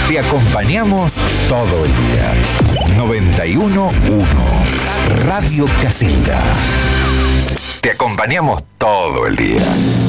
Te acompañamos todo el día. 91.1 Radio Casita. Te acompañamos todo el día.